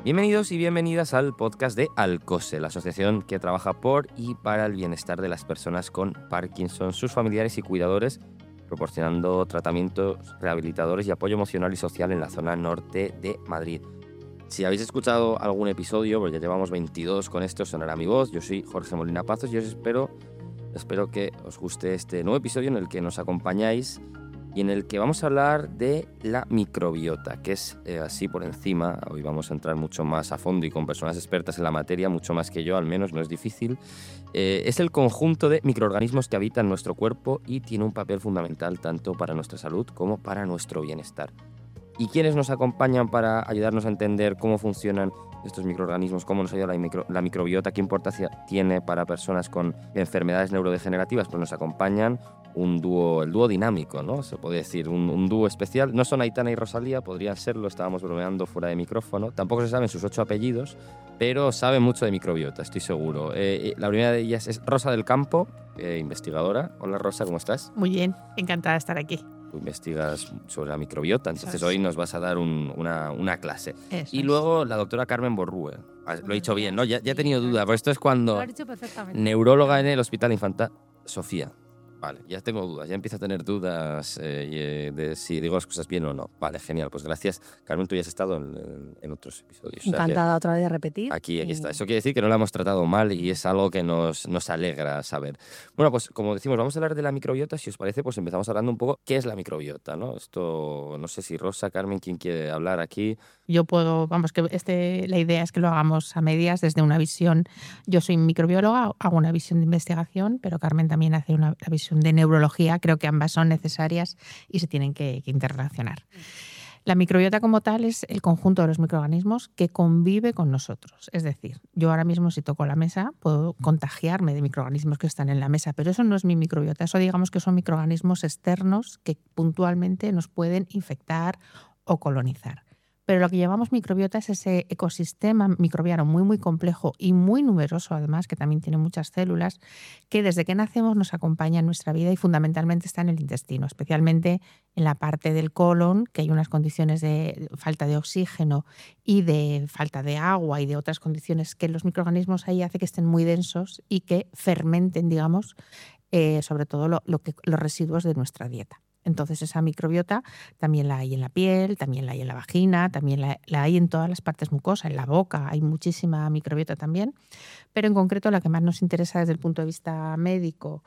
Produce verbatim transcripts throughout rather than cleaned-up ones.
Bienvenidos y bienvenidas al podcast de Alcose, la asociación que trabaja por y para el bienestar de las personas con Parkinson, sus familiares y cuidadores, proporcionando tratamientos rehabilitadores y apoyo emocional y social en la zona norte de Madrid. Si habéis escuchado algún episodio, porque ya llevamos veintidós con esto, sonará mi voz. Yo soy Jorge Molina Pazos y os espero, espero que os guste este nuevo episodio en el que nos acompañáis y en el que vamos a hablar de la microbiota, que es eh, así por encima. Hoy vamos a entrar mucho más a fondo y con personas expertas en la materia, mucho más que yo, al menos, no es difícil. Eh, es el conjunto de microorganismos que habitan nuestro cuerpo y tiene un papel fundamental tanto para nuestra salud como para nuestro bienestar. ¿Y quiénes nos acompañan para ayudarnos a entender cómo funcionan estos microorganismos, cómo nos ayuda la, micro, la microbiota, qué importancia tiene para personas con enfermedades neurodegenerativas? Pues nos acompañan un dúo, el dúo dinámico, ¿no? Se puede decir, un, un dúo especial. No son Aitana y Rosalía, podrían serlo, estábamos bromeando fuera de micrófono. Tampoco se saben sus ocho apellidos, pero saben mucho de microbiota, estoy seguro. Eh, la primera de ellas es Rosa del Campo, eh, investigadora. Hola Rosa, ¿cómo estás? Muy bien, encantada de estar aquí. Tú investigas sobre la microbiota, entonces hoy nos vas a dar un, una, una clase. Eso y es. luego la doctora Carmen Borrue. Lo he dicho bien, ¿no? Ya, ya he tenido duda, porque esto es cuando... Lo has dicho perfectamente. Neuróloga en el Hospital Infanta Sofía. Vale, ya tengo dudas, ya empiezo a tener dudas eh, de si digo las cosas bien o no. Vale, genial, pues gracias. Carmen, tú ya has estado en, en otros episodios. Encantada o sea otra vez de repetir. Aquí, aquí y... está. Eso quiere decir que no la hemos tratado mal y es algo que nos, nos alegra saber. Bueno, pues como decimos, vamos a hablar de la microbiota. Si os parece, pues empezamos hablando un poco qué es la microbiota, ¿no? Esto, no sé si Rosa, Carmen, ¿quién quiere hablar aquí? Yo puedo, vamos, que este, la idea es que lo hagamos a medias desde una visión. Yo soy microbióloga, hago una visión de investigación, pero Carmen también hace una, una visión de neurología. Creo que ambas son necesarias y se tienen que, que interrelacionar. La microbiota como tal es el conjunto de los microorganismos que convive con nosotros. Es decir, yo ahora mismo si toco la mesa puedo contagiarme de microorganismos que están en la mesa, pero eso no es mi microbiota. Eso digamos que son microorganismos externos que puntualmente nos pueden infectar o colonizar. Pero lo que llamamos microbiota es ese ecosistema microbiano muy, muy complejo y muy numeroso, además, que también tiene muchas células, que desde que nacemos nos acompaña en nuestra vida y fundamentalmente está en el intestino, especialmente en la parte del colon, que hay unas condiciones de falta de oxígeno y de falta de agua y de otras condiciones que los microorganismos ahí hace que estén muy densos y que fermenten, digamos, eh, sobre todo lo, lo que, los residuos de nuestra dieta. Entonces esa microbiota también la hay en la piel, también la hay en la vagina, también la, la hay en todas las partes mucosas, en la boca hay muchísima microbiota también, pero en concreto la que más nos interesa desde el punto de vista médico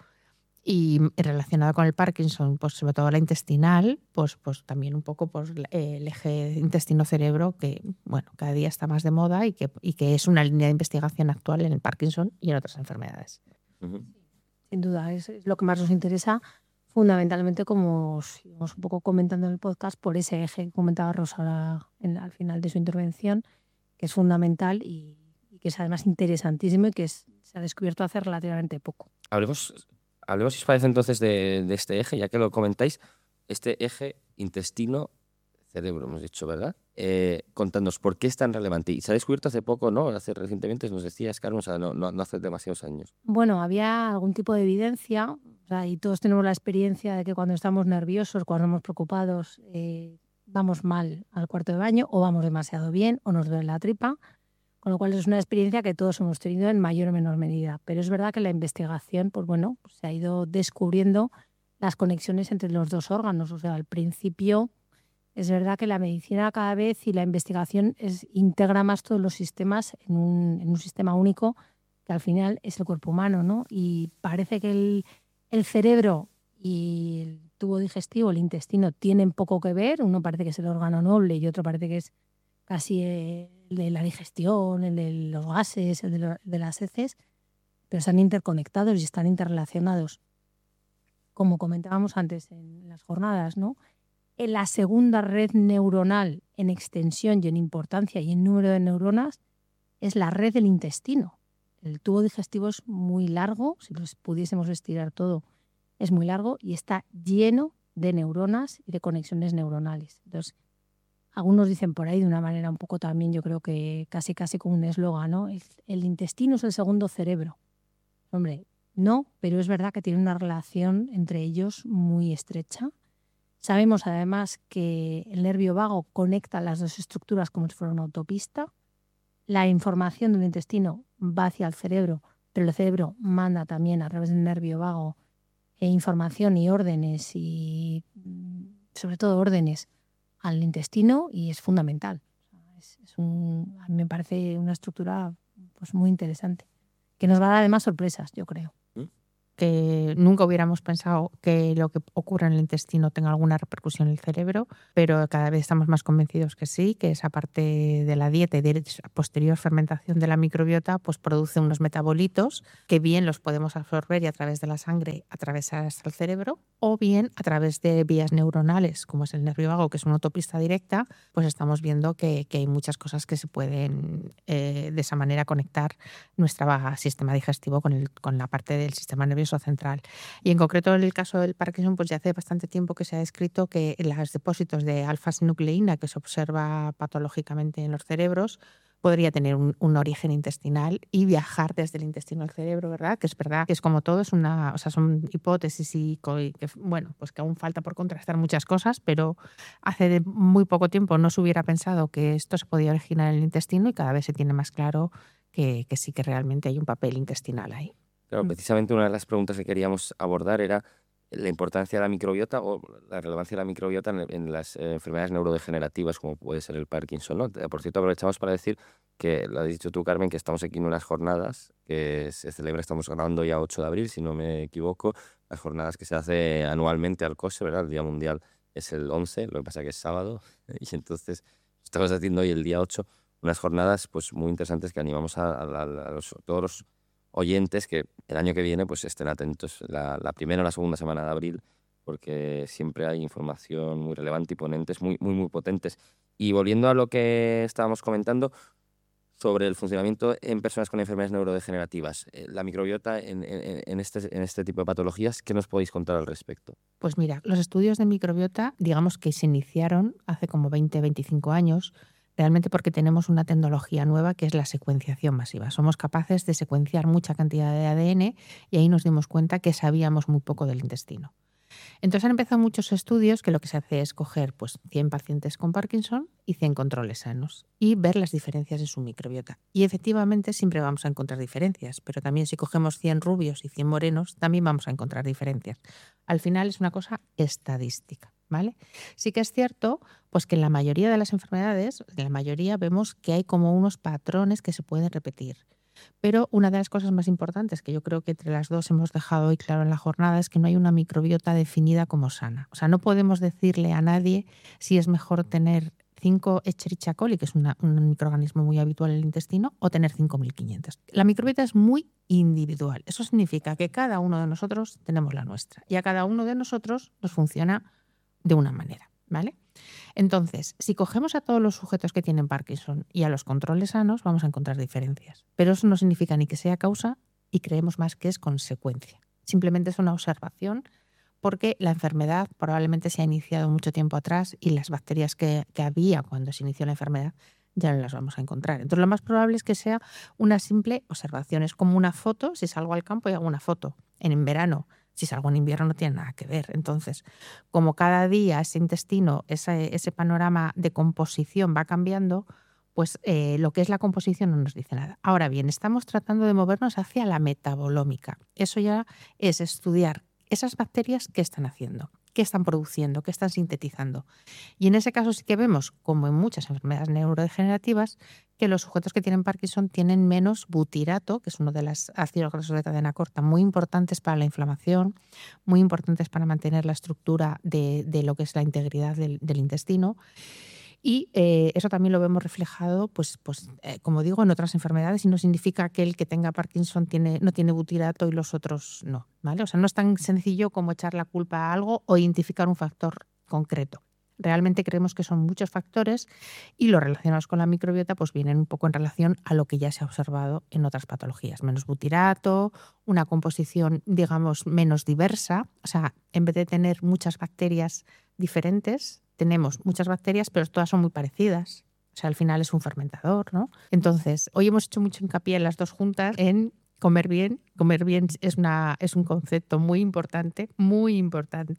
y relacionada con el Parkinson, pues sobre todo la intestinal, pues, pues también un poco pues, el eje intestino-cerebro que bueno, cada día está más de moda y que, y que es una línea de investigación actual en el Parkinson y en otras enfermedades. Uh-huh. Sin duda, es, es lo que más nos interesa. Fundamentalmente, como os íbamos un poco comentando en el podcast, por ese eje que comentaba Rosa en, al final de su intervención, que es fundamental y, y que es además interesantísimo y que es, se ha descubierto hace relativamente poco. Hablemos, hablemos si os parece entonces de, de este eje, ya que lo comentáis, este eje intestino-cerebro, hemos dicho, ¿verdad? Eh, contadnos, ¿por qué es tan relevante? Y se ha descubierto hace poco, ¿no? Hace recientemente, nos decías, Carmen, o sea, no, no, no hace demasiados años. Bueno, había algún tipo de evidencia, o sea, y todos tenemos la experiencia de que cuando estamos nerviosos, cuando estamos preocupados, eh, vamos mal al cuarto de baño o vamos demasiado bien o nos duele la tripa, con lo cual es una experiencia que todos hemos tenido en mayor o menor medida. Pero es verdad que la investigación, pues bueno, pues se ha ido descubriendo las conexiones entre los dos órganos. O sea, al principio es verdad que la medicina cada vez y la investigación es, integra más todos los sistemas en un, en un sistema único que al final es el cuerpo humano, ¿no? Y parece que el, el cerebro y el tubo digestivo, el intestino, tienen poco que ver. Uno parece que es el órgano noble y otro parece que es casi el de la digestión, el de los gases, el de, lo, de las heces, pero están interconectados y están interrelacionados. Como comentábamos antes en las jornadas, ¿no? En la segunda red neuronal en extensión y en importancia y en número de neuronas es la red del intestino. El tubo digestivo es muy largo, si los pudiésemos estirar todo, es muy largo y está lleno de neuronas y de conexiones neuronales. Entonces, algunos dicen por ahí de una manera un poco también, yo creo que casi casi como un eslogan, ¿no? El, el intestino es el segundo cerebro. Hombre, no, pero es verdad que tiene una relación entre ellos muy estrecha. Sabemos además que el nervio vago conecta las dos estructuras como si fuera una autopista. la información del intestino va hacia el cerebro, pero el cerebro manda también a través del nervio vago eh, información y órdenes, y sobre todo órdenes al intestino, y es fundamental. Es, es un, a mí me parece una estructura pues, muy interesante, que nos va a dar además sorpresas, yo creo. Que nunca hubiéramos pensado que lo que ocurre en el intestino tenga alguna repercusión en el cerebro, pero cada vez estamos más convencidos que sí, que esa parte de la dieta y de posterior fermentación de la microbiota pues produce unos metabolitos que bien los podemos absorber y a través de la sangre atravesar hasta el cerebro, o bien a través de vías neuronales, como es el nervio vago, que es una autopista directa, pues estamos viendo que, que hay muchas cosas que se pueden eh, de esa manera conectar nuestro sistema digestivo con, el, con la parte del sistema nervioso central. Y en concreto en el caso del Parkinson, pues ya hace bastante tiempo que se ha descrito que los depósitos de alfa-sinucleína que se observa patológicamente en los cerebros podría tener un, un origen intestinal y viajar desde el intestino al cerebro, ¿verdad? Que es verdad que es como todo, es una, o sea, son hipótesis y, y que, bueno, pues que aún falta por contrastar muchas cosas, pero hace muy poco tiempo no se hubiera pensado que esto se podía originar en el intestino y cada vez se tiene más claro que, que sí que realmente hay un papel intestinal ahí. Claro, precisamente una de las preguntas que queríamos abordar era la importancia de la microbiota o la relevancia de la microbiota en, en las eh, enfermedades neurodegenerativas, como puede ser el Parkinson, ¿no? Por cierto, aprovechamos para decir que, lo has dicho tú, Carmen, que estamos aquí en unas jornadas que se celebra, estamos grabando ya ocho de abril, si no me equivoco, las jornadas que se hace anualmente al COSE, ¿verdad? El Día Mundial es el once, lo que pasa que es sábado, y entonces estamos haciendo hoy el día ocho, unas jornadas pues muy interesantes que animamos a, a, a, a los, todos los oyentes que el año que viene pues estén atentos la, la primera o la segunda semana de abril, porque siempre hay información muy relevante y ponentes muy, muy, muy potentes. Y volviendo a lo que estábamos comentando sobre el funcionamiento en personas con enfermedades neurodegenerativas, la microbiota en, en, en, este, en este tipo de patologías, ¿qué nos podéis contar al respecto? Pues mira, los estudios de microbiota, digamos que se iniciaron hace como veinte, veinticinco años, realmente porque tenemos una tecnología nueva que es la secuenciación masiva. Somos capaces de secuenciar mucha cantidad de A D N y ahí nos dimos cuenta que sabíamos muy poco del intestino. Entonces han empezado muchos estudios que lo que se hace es coger pues, cien pacientes con Parkinson y cien controles sanos y ver las diferencias en su microbiota. Y efectivamente siempre vamos a encontrar diferencias, pero también si cogemos cien rubios y cien morenos también vamos a encontrar diferencias. Al final es una cosa estadística, ¿vale? Sí que es cierto pues, que en la mayoría de las enfermedades, en la mayoría vemos que hay como unos patrones que se pueden repetir. Pero una de las cosas más importantes que yo creo que entre las dos hemos dejado hoy claro en la jornada es que no hay una microbiota definida como sana. O sea, no podemos decirle a nadie si es mejor tener cinco Escherichia coli, que es una, un microorganismo muy habitual en el intestino, o tener cinco mil quinientos. La microbiota es muy individual. Eso significa que cada uno de nosotros tenemos la nuestra y a cada uno de nosotros nos funciona de una manera, ¿vale? Entonces, si cogemos a todos los sujetos que tienen Parkinson y a los controles sanos, vamos a encontrar diferencias. Pero eso no significa ni que sea causa y creemos más que es consecuencia. Simplemente es una observación porque la enfermedad probablemente se ha iniciado mucho tiempo atrás y las bacterias que, que había cuando se inició la enfermedad ya no las vamos a encontrar. Entonces, lo más probable es que sea una simple observación. Es como una foto, si salgo al campo y hago una foto en verano. Si salgo en invierno no tiene nada que ver. Entonces, como cada día ese intestino, ese, ese panorama de composición va cambiando, pues eh, lo que es la composición no nos dice nada. Ahora bien, estamos tratando de movernos hacia la metabolómica. Eso ya es estudiar esas bacterias qué están haciendo, qué están produciendo, qué están sintetizando. Y en ese caso sí que vemos, como en muchas enfermedades neurodegenerativas, que los sujetos que tienen Parkinson tienen menos butirato, que es uno de los ácidos grasos de cadena corta muy importantes para la inflamación, muy importantes para mantener la estructura de, de lo que es la integridad del, del intestino. Y eh, eso también lo vemos reflejado, pues, pues eh, como digo, en otras enfermedades, y no significa que el que tenga Parkinson tiene, no tiene butirato y los otros no, ¿vale? O sea, no es tan sencillo como echar la culpa a algo o identificar un factor concreto. Realmente creemos que son muchos factores y los relacionados con la microbiota pues vienen un poco en relación a lo que ya se ha observado en otras patologías. Menos butirato, una composición, digamos, menos diversa. O sea, en vez de tener muchas bacterias diferentes, tenemos muchas bacterias, pero todas son muy parecidas. O sea, al final es un fermentador, ¿no? Entonces, hoy hemos hecho mucho hincapié en las dos juntas en comer bien. Comer bien es, una, es un concepto muy importante, muy importante,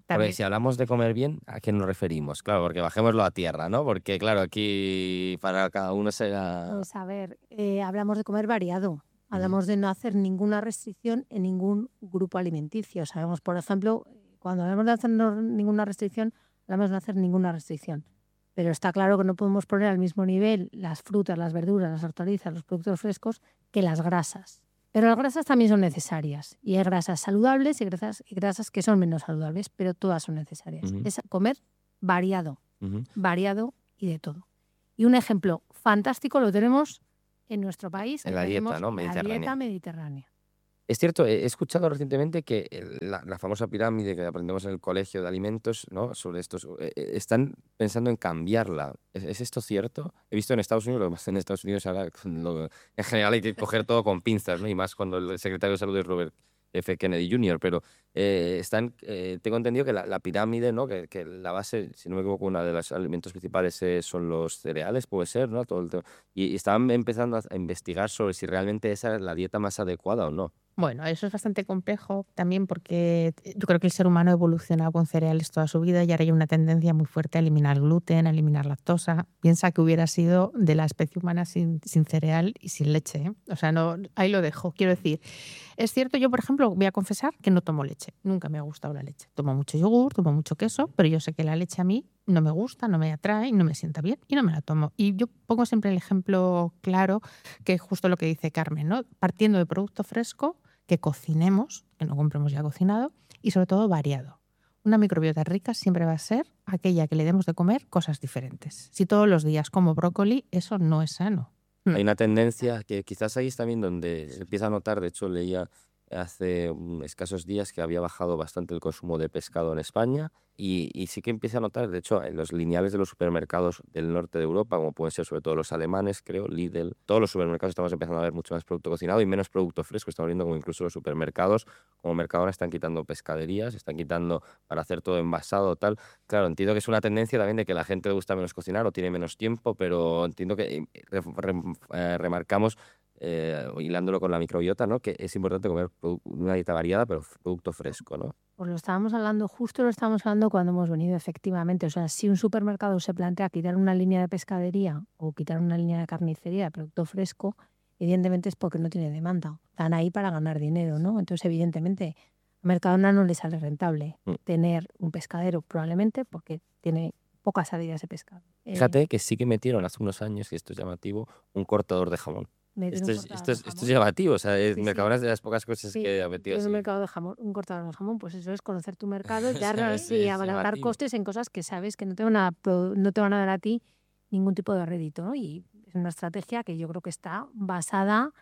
A ver, si hablamos de comer bien, ¿a qué nos referimos? Claro, porque bajémoslo a tierra, ¿no? Porque, claro, aquí para cada uno será... Pues a ver, eh, hablamos de comer variado. Hablamos de no hacer ninguna restricción en ningún grupo alimenticio. Sabemos, por ejemplo, cuando hablamos de hacer no, ninguna restricción, hablamos de no hacer ninguna restricción. Pero está claro que no podemos poner al mismo nivel las frutas, las verduras, las hortalizas, los productos frescos que las grasas. Pero las grasas también son necesarias. Y hay grasas saludables y grasas, y grasas que son menos saludables, pero todas son necesarias. Uh-huh. Es comer variado, uh-huh. variado y de todo. Y un ejemplo fantástico lo tenemos en nuestro país. En la dieta, ¿no? Mediterránea. La dieta mediterránea. Es cierto, he escuchado recientemente que la, la famosa pirámide que aprendemos en el colegio de alimentos, ¿no? Sobre estos, eh, están pensando en cambiarla. ¿Es, ¿Es esto cierto? He visto en Estados Unidos, lo que pasa en Estados Unidos ahora, lo, en general hay que coger todo con pinzas, ¿no? Y más cuando el secretario de Salud es Robert F. Kennedy junior Pero eh, están, eh, tengo entendido que la, la pirámide, ¿no? Que, que la base, si no me equivoco, uno de los alimentos principales eh, son los cereales, puede ser, ¿no? Todo el tema. Y, y estaban empezando a investigar sobre si realmente esa es la dieta más adecuada o no. Bueno, eso es bastante complejo también porque yo creo que el ser humano ha evolucionado con cereales toda su vida y ahora hay una tendencia muy fuerte a eliminar gluten, a eliminar lactosa. Piensa que hubiera sido de la especie humana sin, sin cereal y sin leche, ¿eh? O sea, no, ahí lo dejo. Quiero decir, es cierto, yo por ejemplo voy a confesar que no tomo leche. Nunca me ha gustado la leche. Tomo mucho yogur, tomo mucho queso, pero yo sé que la leche a mí no me gusta, no me atrae, no me sienta bien y no me la tomo. Y yo pongo siempre el ejemplo claro, que es justo lo que dice Carmen, ¿no? Partiendo de producto fresco, que cocinemos, que no compremos ya cocinado, y sobre todo variado. Una microbiota rica siempre va a ser aquella que le demos de comer cosas diferentes. Si todos los días como brócoli, eso no es sano. Hay una tendencia que quizás ahí es también donde se empieza a notar, de hecho leía hace escasos días que había bajado bastante el consumo de pescado en España y, y sí que empieza a notar, de hecho, en los lineales de los supermercados del norte de Europa, como pueden ser sobre todo los alemanes, creo, Lidl, todos los supermercados estamos empezando a ver mucho más producto cocinado y menos producto fresco. Estamos viendo como incluso los supermercados, como Mercadona, están quitando pescaderías, están quitando para hacer todo envasado tal. Claro, entiendo que es una tendencia también de que a la gente le gusta menos cocinar o tiene menos tiempo, pero entiendo que re, re, eh, remarcamos Eh, hilándolo con la microbiota, ¿no? Que es importante comer una dieta variada, pero producto fresco, ¿no? Pues lo estábamos hablando, justo lo estábamos hablando cuando hemos venido, efectivamente. O sea, si un supermercado se plantea quitar una línea de pescadería o quitar una línea de carnicería de producto fresco, evidentemente es porque no tiene demanda. Están ahí para ganar dinero, ¿no? Entonces, evidentemente, a Mercadona no le sale rentable mm. tener un pescadero, probablemente porque tiene pocas salidas de pescado. Fíjate eh, que sí que metieron hace unos años, y esto es llamativo, un cortador de jamón. Esto es, esto, es, esto es llamativo, o sea, el sí, Mercadona sí. es de las pocas cosas sí, que ha metido así. Un mercado de jamón, un cortador de jamón, pues eso es conocer tu mercado, dar sí, abaratar costes en cosas que sabes que no te van a no te van a dar a ti ningún tipo de rédito, ¿no? Y es una estrategia que yo creo que está basada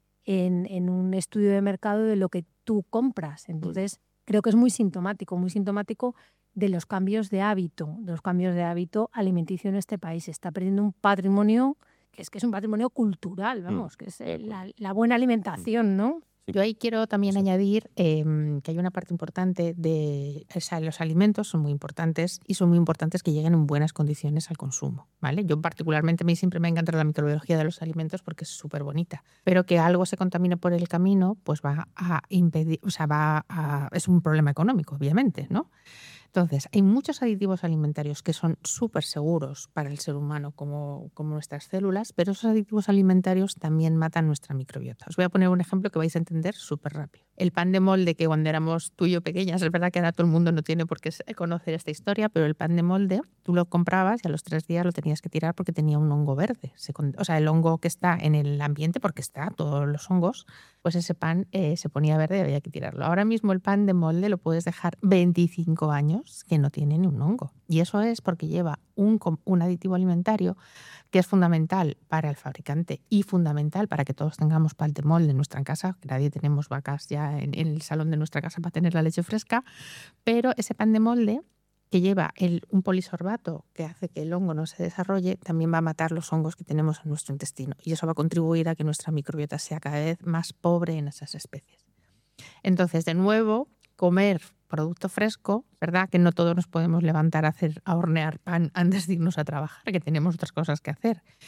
en, en un estudio de mercado de lo que tú compras. Entonces, mm. creo que es muy sintomático, muy sintomático de los cambios de hábito, de los cambios de hábito alimenticio en este país. Se está perdiendo un patrimonio que es que es un patrimonio cultural, vamos, mm, que es eh, la, la buena alimentación, ¿no? Yo ahí quiero también sí. añadir eh, que hay una parte importante de, o sea, los alimentos son muy importantes y son muy importantes que lleguen en buenas condiciones al consumo, ¿vale? Yo particularmente, a mí siempre me ha encantado la microbiología de los alimentos porque es súper bonita, pero que algo se contamine por el camino, pues va a impedir, o sea, va a, es un problema económico, obviamente, ¿no? Entonces, hay muchos aditivos alimentarios que son súper seguros para el ser humano como, como nuestras células, pero esos aditivos alimentarios también matan nuestra microbiota. Os voy a poner un ejemplo que vais a entender súper rápido. El pan de molde que cuando éramos tú y yo pequeñas, es verdad que ahora todo el mundo no tiene por qué conocer esta historia, pero el pan de molde tú lo comprabas y a los tres días lo tenías que tirar porque tenía un hongo verde. Se, o sea, el hongo que está en el ambiente, porque está, todos los hongos, pues ese pan eh, se ponía verde y había que tirarlo. Ahora mismo el pan de molde lo puedes dejar veinticinco años que no tiene ni un hongo. Y eso es porque lleva un, un aditivo alimentario que es fundamental para el fabricante y fundamental para que todos tengamos pan de molde en nuestra casa, que nadie tenemos vacas ya en, en el salón de nuestra casa para tener la leche fresca, pero ese pan de molde que lleva el, un polisorbato que hace que el hongo no se desarrolle, también va a matar los hongos que tenemos en nuestro intestino y eso va a contribuir a que nuestra microbiota sea cada vez más pobre en esas especies. Entonces, de nuevo, comer producto fresco, ¿verdad? Que no todos nos podemos levantar a hacer a hornear pan antes de irnos a trabajar, que tenemos otras cosas que hacer.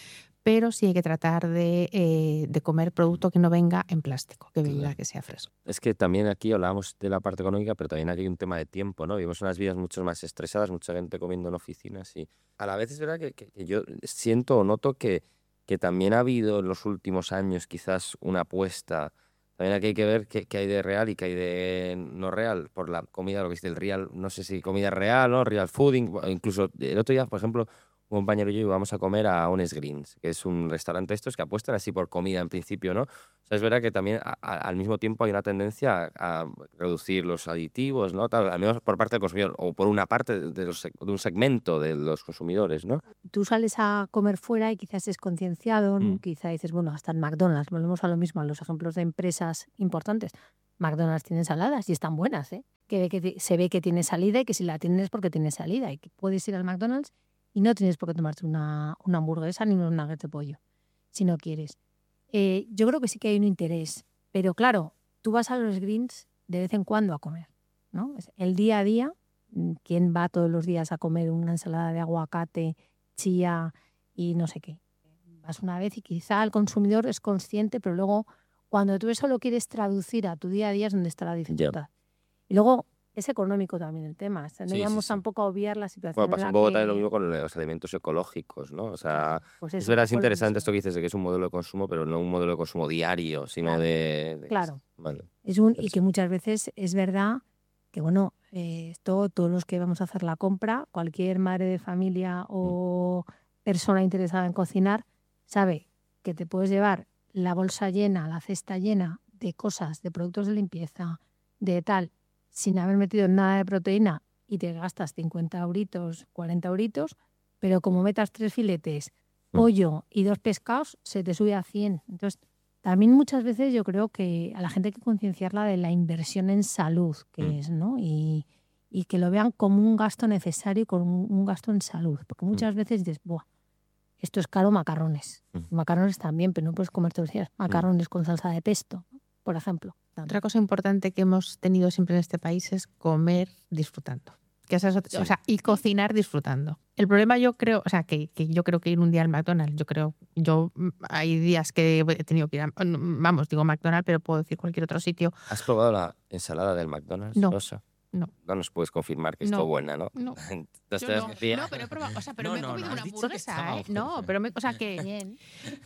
pero sí hay que tratar de, eh, de comer producto que no venga en plástico, que venga, Claro. que sea fresco. Es que también aquí hablábamos de la parte económica, pero también aquí hay un tema de tiempo, ¿no? Vivimos unas vidas mucho más estresadas, mucha gente comiendo en oficinas y a la vez es verdad que, que- que yo siento o noto que, que también ha habido en los últimos años quizás una apuesta. También aquí hay que ver qué, qué hay de real y qué hay de no real por la comida, lo que es del real, no sé si comida real, ¿no? Real fooding, o incluso el otro día, por ejemplo, un compañero y yo íbamos a comer a Honest Greens, que es un restaurante estos que apuestan así por comida en principio, ¿no? O sea, es verdad que también a- a- al mismo tiempo hay una tendencia a, a reducir los aditivos, ¿no? Tal, al menos por parte del consumidor o por una parte de, los seg- de un segmento de los consumidores, ¿no? Tú sales a comer fuera y quizás es concienciado, ¿no? Mm. Quizá dices, bueno, hasta en McDonald's, volvemos a lo mismo, a los ejemplos de empresas importantes. McDonald's tiene ensaladas y están buenas, ¿eh? Que, ve que ti- se ve que tiene salida y que si la tienes es porque tiene salida y que puedes ir al McDonald's y no tienes por qué tomarte una, una hamburguesa ni unos nuggets de pollo, si no quieres. Eh, yo creo que sí que hay un interés, pero claro, tú vas a los greens de vez en cuando a comer, ¿no? Es el día a día, mm, ¿quién va todos los días a comer una ensalada de aguacate, chía y no sé qué? Vas una vez y quizá el consumidor es consciente, pero luego cuando tú eso lo quieres traducir a tu día a día es donde está la dificultad. Y luego es económico también el tema. O sea, no Sí, sí, íbamos sí. tampoco a obviar la situación Bueno, en pasa la un poco que... también lo mismo con los alimentos ecológicos, ¿no? O sea, Pues es es un verdad, es poco lo interesante mismo. esto que dices de que es un modelo de consumo, pero no un modelo de consumo diario, sino Claro, de, de- claro. Vale. Es un, y que Interesante. muchas veces es verdad que, bueno, eh, esto todos los que vamos a hacer la compra, cualquier madre de familia o persona interesada en cocinar, sabe que te puedes llevar la bolsa llena, la cesta llena de cosas, de productos de limpieza, de tal, sin haber metido nada de proteína y te gastas cincuenta euritos, cuarenta euritos, pero como metas tres filetes, Mm. pollo y dos pescados, se te sube a cien. Entonces, también muchas veces yo creo que a la gente hay que concienciarla de la inversión en salud que Mm. es, ¿no? Y, y que lo vean como un gasto necesario, como un, un gasto en salud. Porque muchas veces dices, buah, esto es caro, macarrones. Mm. Macarrones también, pero no puedes comer todos los días macarrones con salsa de pesto, ¿no? Por ejemplo. Otra cosa importante que hemos tenido siempre en este país es comer disfrutando. Que esa es otra- Sí. O sea, y cocinar disfrutando. El problema yo creo, o sea, que, que yo creo que ir un día al McDonald's, yo creo, yo mm, hay días que he tenido que ir a, vamos, digo McDonald's, pero puedo decir cualquier otro sitio. ¿Has probado la ensalada del McDonald's, No, Rosa? no. No nos puedes confirmar que estuvo No, buena, ¿no? no. Entonces Yo te no, decía- no, pero he probado, o sea, pero No, me he no, comido no, una has dicho que hamburguesa, estaba ¿eh? No, buena. pero me, o sea que Bien.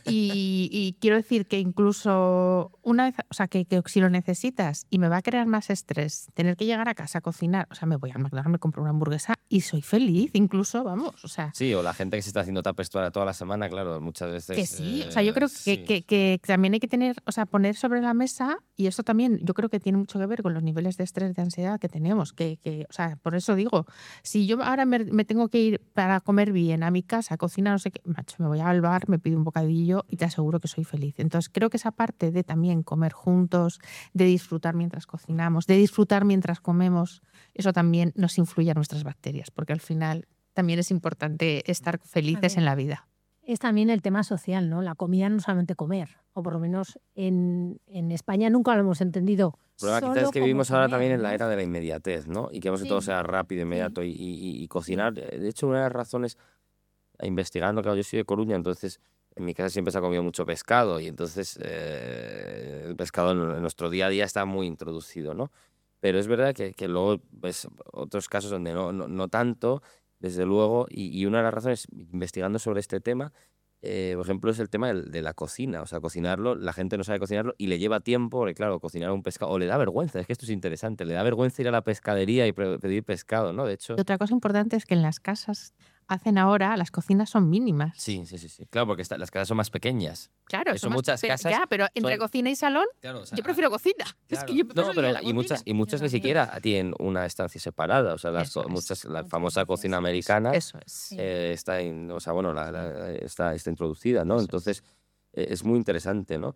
y, y quiero decir que incluso una vez, o sea, que, que si lo necesitas y me va a crear más estrés tener que llegar a casa a cocinar, o sea, me voy al McDonald's, me compro una hamburguesa y soy feliz, incluso, vamos, o sea, Sí, o la gente que se está haciendo tapes toda, toda la semana, claro, muchas veces... que sí, o sea, yo creo eh, que, sí. que, que también hay que tener, o sea, poner sobre la mesa, y esto también yo creo que tiene mucho que ver con los niveles de estrés, de ansiedad que tenemos, que, que o sea, por eso digo, si yo ahora me, me tengo que ir para comer bien a mi casa, a cocinar, no sé qué, macho, me voy al bar, me pido un bocadillo y te aseguro que soy feliz. Entonces creo que esa parte de también comer juntos, de disfrutar mientras cocinamos, de disfrutar mientras comemos, eso también nos influye a nuestras bacterias, porque al final también es importante estar felices ver. en la vida. Es también el tema social, ¿no? La comida no solamente comer, o por lo menos en, en España nunca lo hemos entendido. El problema solo quizás es que como vivimos ahora comer, también en ¿no? la era de la inmediatez, ¿no? Y queremos que Sí. todo sea rápido, inmediato y, y- y cocinar. De hecho, una de las razones, investigando, claro, yo soy de Coruña, entonces en mi casa siempre se ha comido mucho pescado y entonces eh, el pescado en nuestro día a día está muy introducido, ¿no? Pero es verdad que, que luego ves otros casos donde no, no, no tanto, desde luego, y, y una de las razones, investigando sobre este tema, eh, por ejemplo, es el tema del- de la cocina. O sea, cocinarlo, la gente no sabe cocinarlo y le lleva tiempo, porque claro, cocinar un pescado, o le da vergüenza, es que esto es interesante, le da vergüenza ir a la pescadería y pre- pedir pescado, ¿no? De hecho, Y otra cosa importante es que en las casas hacen ahora, las cocinas son mínimas. sí, sí, sí, sí. Claro, porque esta- las casas son más pequeñas. Claro, Eso son más- muchas pero- casas Ya, pero entre son- cocina y salón, Claro, o sea, yo prefiero cocina. Es claro. que yo No, prefiero pero ir a la y muchas, cocina. y muchas Yo ni también. siquiera tienen una estancia separada. O sea, las, Eso co- es. muchas, la Muchas famosa veces, cocina eso es. americana Eso es. Sí. eh, está, in- o sea, bueno, la- la- está, está introducida, ¿no? Eso es. Entonces, eh, es muy interesante, ¿no?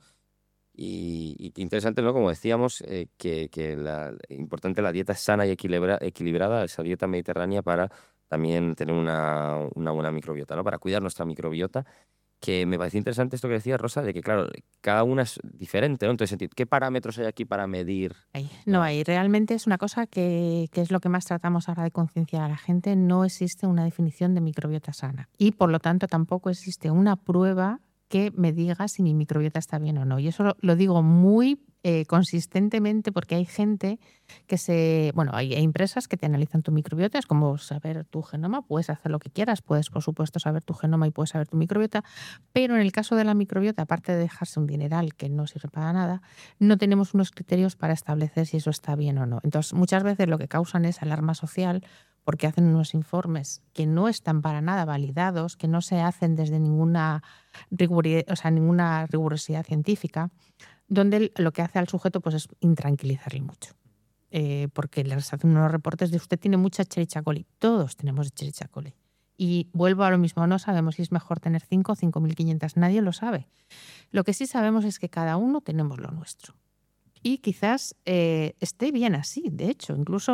Y, y qué interesante, ¿no? Como decíamos, eh, que, que la importante la dieta sana y equilibra- equilibrada, esa dieta mediterránea para también tener una, una buena microbiota, ¿no? Para cuidar nuestra microbiota. Que me parecía interesante esto que decía Rosa, de que, claro, cada una es diferente, ¿no? Entonces, ¿qué parámetros hay aquí para medir? Ahí, no hay. Realmente es una cosa que, que es lo que más tratamos ahora de concienciar a la gente. No existe una definición de microbiota sana. Y por lo tanto tampoco existe una prueba que me diga si mi microbiota está bien o no. Y eso lo, lo digo muy eh, consistentemente porque hay gente que se... Bueno, hay, hay empresas que te analizan tu microbiota, es como saber tu genoma, puedes hacer lo que quieras, puedes por supuesto saber tu genoma y puedes saber tu microbiota, pero en el caso de la microbiota, aparte de dejarse un dineral que no sirve para nada, no tenemos unos criterios para establecer si eso está bien o no. Entonces, muchas veces lo que causan es alarma social porque hacen unos informes que no están para nada validados, que no se hacen desde ninguna, riguri- o sea, ninguna rigurosidad científica, donde lo que hace al sujeto pues, es intranquilizarle mucho. Eh, porque les hacen unos reportes de usted tiene mucha Escherichia coli. Todos tenemos Escherichia coli. Y vuelvo a lo mismo, no sabemos si es mejor tener cinco o cinco mil quinientas, nadie lo sabe. Lo que sí sabemos es que cada uno tenemos lo nuestro. Y quizás eh, esté bien así, de hecho, incluso